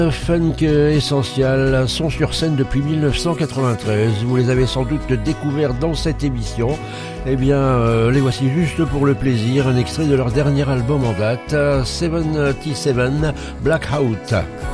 Funk Essential sont sur scène depuis 1993. Vous les avez sans doute découverts dans cette émission. Eh bien, les voici juste pour le plaisir. Un extrait de leur dernier album en date, 77 Blackout.